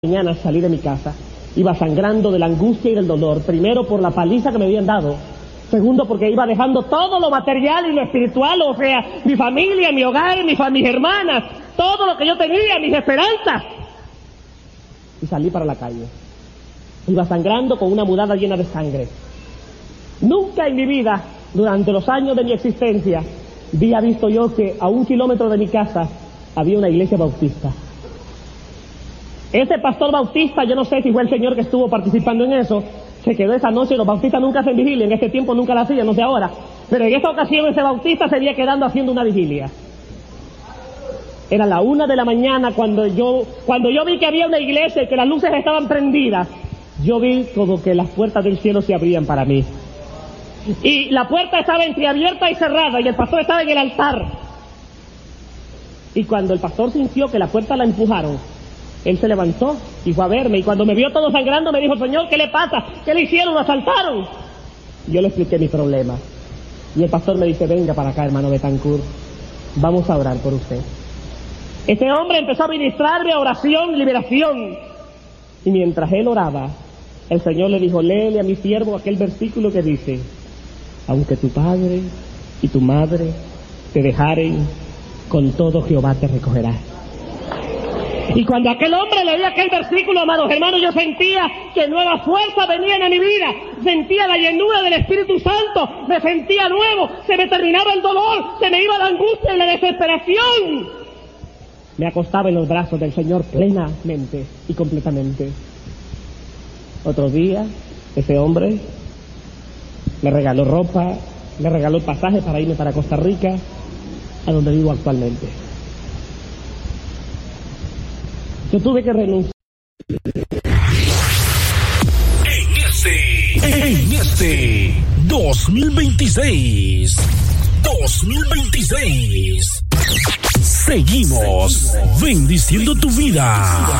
Mañana salí de mi casa, iba sangrando de la angustia y del dolor, primero por la paliza que me habían dado, segundo porque iba dejando todo lo material y lo espiritual, o sea, mi familia, mi hogar, mis hermanas, todo lo que yo tenía, mis esperanzas. Y salí para la calle, iba sangrando con una mudada llena de sangre. Nunca en mi vida, durante los años de mi existencia, había visto yo que a 1 kilómetro de mi casa había una iglesia bautista. Ese pastor bautista, yo no sé si fue el señor que estuvo participando en eso, se quedó esa noche. Los bautistas nunca hacen vigilia, en este tiempo nunca la hacían, no sé ahora, pero en esta ocasión ese bautista se había quedando haciendo una vigilia. Era la 1 de la mañana cuando yo vi que había una iglesia y que las luces estaban prendidas. Yo vi como que las puertas del cielo se abrían para mí, y la puerta estaba entreabierta y cerrada, y el pastor estaba en el altar. Y cuando el pastor sintió que la puerta la empujaron, él se levantó y fue a verme, y cuando me vio todo sangrando me dijo: Señor, ¿qué le pasa? ¿Qué le hicieron? ¿Lo asaltaron? Yo le expliqué mi problema, y el pastor me dice: venga para acá, hermano Betancourt, vamos a orar por usted. Este hombre empezó a ministrarme oración, liberación, y mientras él oraba, el Señor le dijo: léele a mi siervo aquel versículo que dice: aunque tu padre y tu madre te dejaren, con todo Jehová te recogerá. Y cuando aquel hombre leía aquel versículo, amados hermanos, yo sentía que nuevas fuerzas venían a mi vida, sentía la llenura del Espíritu Santo, me sentía nuevo, se me terminaba el dolor, se me iba la angustia y la desesperación. Me acostaba en los brazos del Señor plenamente y completamente. Otro día, ese hombre me regaló ropa, me regaló el pasaje para irme para Costa Rica, a donde vivo actualmente. Yo tuve que renunciar. En este 2026, seguimos bendiciendo tu vida.